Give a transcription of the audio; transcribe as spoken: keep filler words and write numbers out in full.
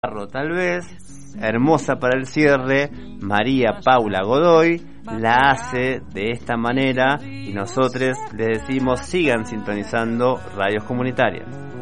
Tal vez, hermosa para el cierre, María Paula Godoy la hace de esta manera y nosotros les decimos sigan sintonizando radios comunitarias.